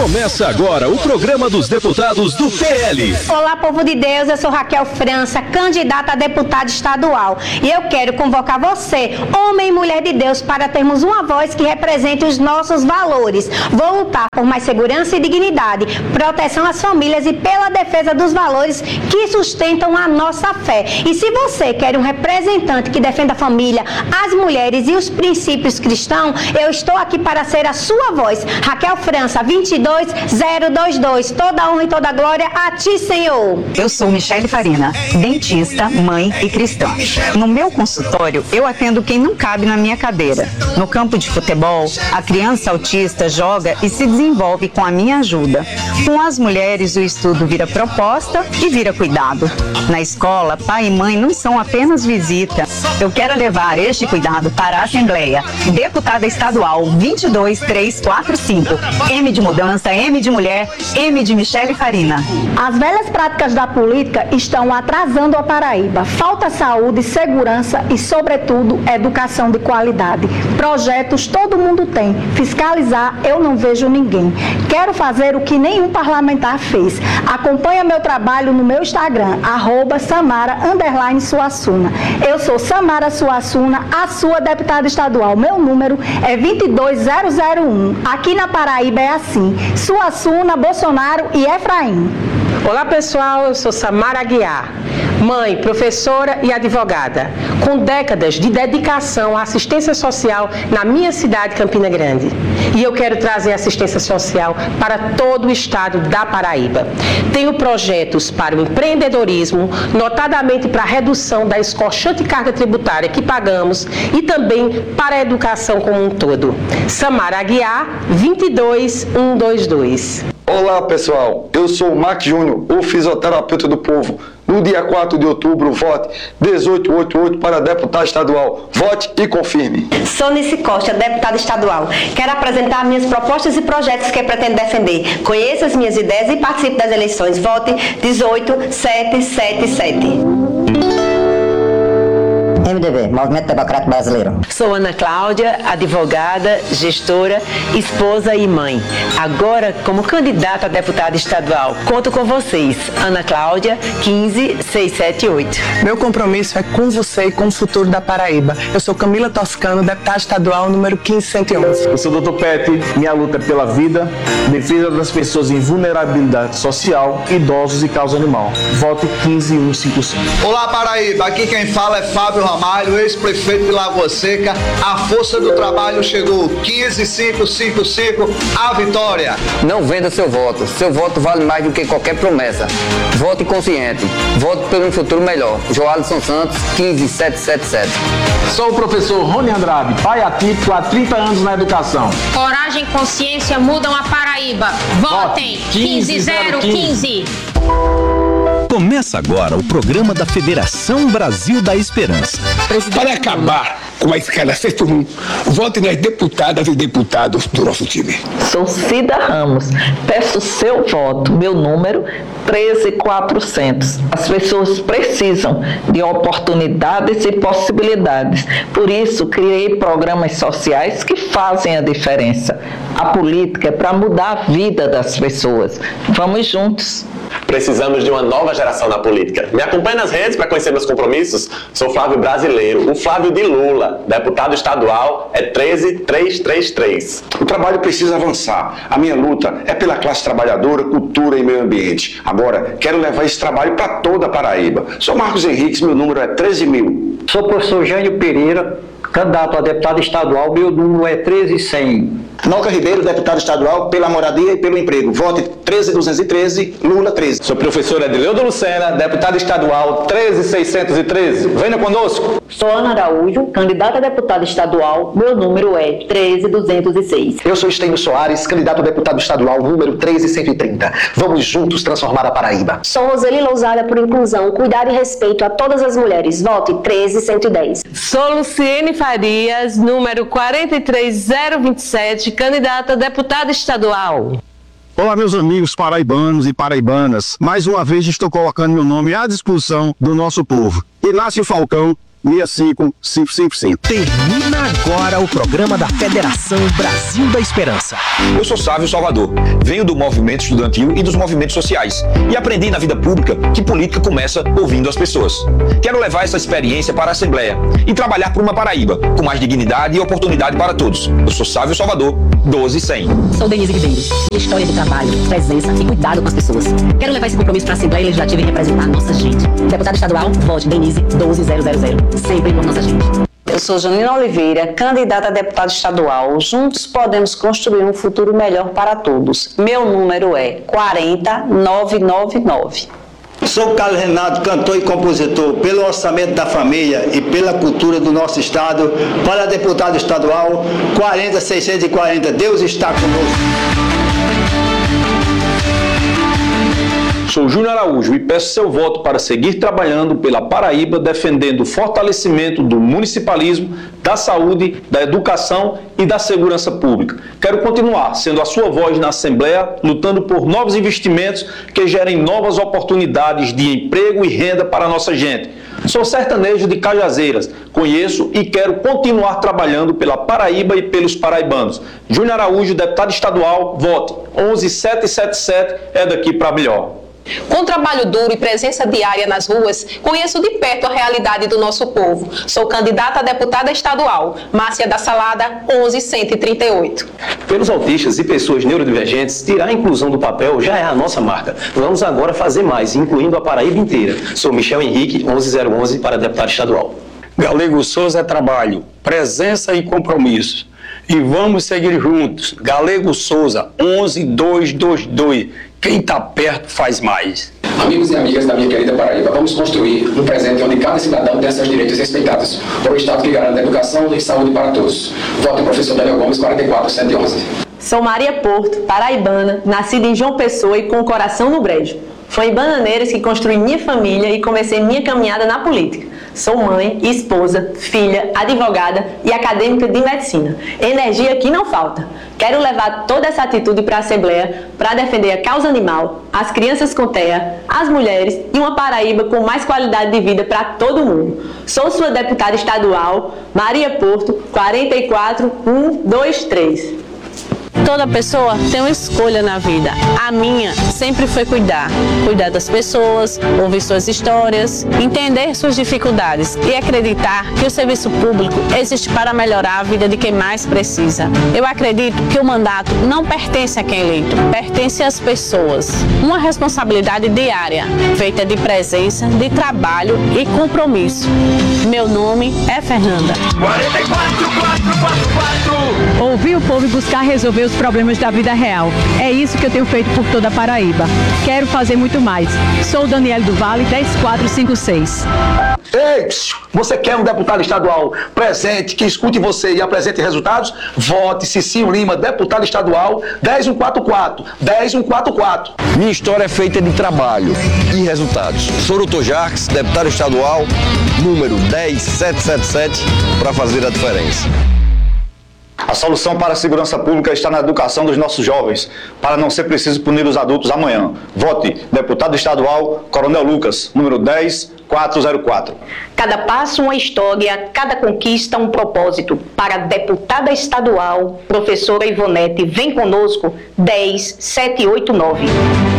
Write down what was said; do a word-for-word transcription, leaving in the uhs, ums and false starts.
Começa agora o programa dos deputados do P L. Olá, povo de Deus, eu sou Raquel França, candidata a deputada estadual. E eu quero convocar você, homem e mulher de Deus, para termos uma voz que represente os nossos valores. Vou lutar por mais segurança e dignidade, proteção às famílias e pela defesa dos valores que sustentam a nossa fé. E se você quer um representante que defenda a família, as mulheres e os princípios cristãos, eu estou aqui para ser a sua voz. Raquel França, vinte e dois zero vinte e dois. Toda a honra e toda a glória a ti, Senhor. Eu sou Michele Farina, dentista, mãe e cristã. No meu consultório, eu atendo quem não cabe na minha cadeira. No campo de futebol, a criança autista joga e se desenvolve com a minha ajuda. Com as mulheres, o estudo vira proposta e vira cuidado. Na escola, pai e mãe não são apenas visita. Eu quero levar este cuidado para a Assembleia. Deputada Estadual vinte e dois três quatro cinco. M de mudança, M de mulher, M de Michele Farina. As velhas práticas da política estão atrasando a Paraíba. Falta saúde, segurança e, sobretudo, educação de qualidade. Projetos todo mundo tem. Fiscalizar, eu não vejo ninguém. Quero fazer o que nenhum parlamentar fez. Acompanha meu trabalho no meu Instagram, arroba Samara, underline Suassuna. Eu sou Samara Suassuna, a sua deputada estadual. Meu número é vinte e dois zero zero um. Aqui na Paraíba é assim: Suassuna, Bolsonaro e Efraim. Olá pessoal, eu sou Samara Aguiar, mãe, professora e advogada, com décadas de dedicação à assistência social na minha cidade, Campina Grande. E eu quero trazer assistência social para todo o estado da Paraíba. Tenho projetos para o empreendedorismo, notadamente para a redução da escorchante carga tributária que pagamos e também para a educação como um todo. Samara Aguiar, vinte e dois mil cento e vinte e dois. Olá pessoal, eu sou o Max Júnior, o fisioterapeuta do povo. No dia quatro de outubro, vote dezoito oitenta e oito para deputado estadual. Vote e confirme. Sou Nice Costa, deputada estadual. Quero apresentar minhas propostas e projetos que eu pretendo defender. Conheça as minhas ideias e participe das eleições. Vote dezoito sete sete sete. M D B, Movimento Democrático Brasileiro. Sou Ana Cláudia, advogada, gestora, esposa e mãe. Agora, como candidata a deputada estadual, conto com vocês. Ana Cláudia, quinze mil seiscentos e setenta e oito. Meu compromisso é com você e com o futuro da Paraíba. Eu sou Camila Toscano, deputada estadual número quinze mil cento e onze. Eu sou o doutor Pet, minha luta é pela vida, defesa das pessoas em vulnerabilidade social, idosos e causa animal. Vote quinze mil cento e cinquenta e cinco. Olá Paraíba, aqui quem fala é Fábio Ramalho, ex-prefeito de Lagoa Seca. A força do trabalho chegou. quinze mil quinhentos e cinquenta e cinco, a vitória. Não venda seu voto. Seu voto vale mais do que qualquer promessa. Vote consciente. Vote por um futuro melhor. Joalisson Santos, quinze mil setecentos e setenta e sete. Sou o professor Rony Andrade, pai atípico há trinta anos na educação. Coragem e consciência mudam a Paraíba. Votem quinze mil quinze. Começa agora o programa da Federação Brasil da Esperança. Para acabar com a escalação comum, vote nas deputadas e deputados do nosso time. Sou Cida Ramos, peço seu voto, meu número treze mil e quatrocentos. As pessoas precisam de oportunidades e possibilidades, por isso criei programas sociais que fazem a diferença. A política é para mudar a vida das pessoas. Vamos juntos. Precisamos de uma nova geração na política. Me acompanhe nas redes para conhecer meus compromissos. Sou Flávio Brasileiro, o Flávio de Lula. Deputado estadual é treze mil trezentos e trinta e três. O trabalho precisa avançar. A minha luta é pela classe trabalhadora, cultura e meio ambiente. Agora, quero levar esse trabalho para toda a Paraíba. Sou Marcos Henriques, meu número é treze mil. Sou o professor Jânio Pereira, candidato a deputado estadual, meu número é treze mil e cem. Noca Ribeiro, deputado estadual pela moradia e pelo emprego. Vote treze mil duzentos e treze, Lula treze. Sou professor Edileudo Lucena, deputado estadual treze mil seiscentos e treze. Venha conosco. Sou Ana Araújo, candidata a deputada estadual. Meu número é treze mil duzentos e seis. Eu sou Estênio Soares, candidato a deputado estadual, número treze mil cento e trinta. Vamos juntos transformar a Paraíba. Sou Roseli Lousada, por inclusão, cuidado e respeito a todas as mulheres. Vote treze mil cento e dez. Sou Luciene Farias, número quarenta e três zero vinte e sete, candidata a deputada estadual. Olá, meus amigos paraibanos e paraibanas. Mais uma vez estou colocando meu nome à disposição do nosso povo. Inácio Falcão, seis cinco cinco cinco cinco. Termina agora o programa da Federação Brasil da Esperança. Eu sou Sávio Salvador, venho do movimento estudantil e dos movimentos sociais e aprendi na vida pública que política começa ouvindo as pessoas. Quero levar essa experiência para a Assembleia e trabalhar por uma Paraíba com mais dignidade e oportunidade para todos. Eu sou Sávio Salvador, doze cem. Sou Denise Ribeiro, história de trabalho, presença e cuidado com as pessoas. Quero levar esse compromisso para a Assembleia Legislativa e representar a nossa gente. Deputado estadual, vote Denise doze zero zero zero. Sempre com a nossa gente. Eu sou Janina Oliveira, candidata a deputada estadual. Juntos podemos construir um futuro melhor para todos. Meu número é quatro zero nove nove nove. Sou Carlos Renato, cantor e compositor, pelo orçamento da família e pela cultura do nosso estado, para deputado estadual quatro zero seis quatro zero. Deus está conosco. Sou Júnior Araújo e peço seu voto para seguir trabalhando pela Paraíba, defendendo o fortalecimento do municipalismo, da saúde, da educação e da segurança pública. Quero continuar sendo a sua voz na Assembleia, lutando por novos investimentos que gerem novas oportunidades de emprego e renda para a nossa gente. Sou sertanejo de Cajazeiras, conheço e quero continuar trabalhando pela Paraíba e pelos paraibanos. Júnior Araújo, deputado estadual, vote onze sete sete sete, é daqui para melhor. Com trabalho duro e presença diária nas ruas, conheço de perto a realidade do nosso povo. Sou candidata a deputada estadual, Márcia da Salada, onze cento e trinta e oito. Pelos autistas e pessoas neurodivergentes, tirar a inclusão do papel já é a nossa marca. Vamos agora fazer mais, incluindo a Paraíba inteira. Sou Michel Henrique, onze zero onze, para deputado estadual. Galego Souza é trabalho, presença e compromisso. E vamos seguir juntos. Galego Souza, onze dois dois dois. Quem está perto faz mais. Amigos e amigas da minha querida Paraíba, vamos construir um presente onde cada cidadão tenha seus direitos respeitados, por um Estado que garanta educação e saúde para todos. Voto professor Daniel Gomes, quarenta e quatro cento e onze. Sou Maria Porto, paraibana, nascida em João Pessoa e com o coração no brejo. Foi em Bananeiras que construí minha família e comecei minha caminhada na política. Sou mãe, esposa, filha, advogada e acadêmica de medicina. Energia que não falta. Quero levar toda essa atitude para a Assembleia para defender a causa animal, as crianças com T E A, as mulheres e uma Paraíba com mais qualidade de vida para todo mundo. Sou sua deputada estadual, Maria Porto, quarenta e quatro um dois três. Toda pessoa tem uma escolha na vida. A minha sempre foi cuidar. Cuidar das pessoas, ouvir suas histórias, entender suas dificuldades e acreditar que o serviço público existe para melhorar a vida de quem mais precisa. Eu acredito que o mandato não pertence a quem é eleito, pertence às pessoas. Uma responsabilidade diária, feita de presença, de trabalho e compromisso. Meu nome é Fernanda. quarenta e quatro quatro quatro quatro. Ouvir o povo e buscar resolver os problemas da vida real. É isso que eu tenho feito por toda a Paraíba. Quero fazer muito mais. Sou Daniele do Vale, dez quatro cinco seis. Ei, você quer um deputado estadual presente, que escute você e apresente resultados? Vote Cicinho Lima, deputado estadual, dez um quatro quatro, dez um quatro quatro. Minha história é feita de trabalho e resultados. Sou doutor Jarques, deputado estadual, número dez sete sete sete, para fazer a diferença. A solução para a segurança pública está na educação dos nossos jovens, para não ser preciso punir os adultos amanhã. Vote deputado estadual, Coronel Lucas, número dez quatro zero quatro. Cada passo uma história, cada conquista um propósito. Para a deputada estadual, professora Ivonete, vem conosco, dez sete oito nove.